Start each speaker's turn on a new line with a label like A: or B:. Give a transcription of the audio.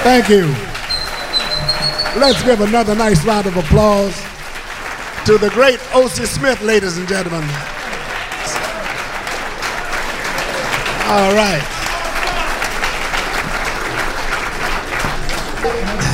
A: Thank you. Let's give another nice round of applause to the great O.C. Smith, ladies and gentlemen. All right.